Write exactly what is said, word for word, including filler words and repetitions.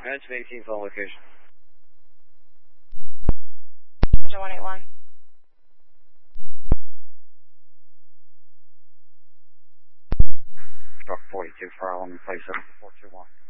Mention eighteen, phone location. one eight one. Truck forty-two, fire alarm in place, seven four two one.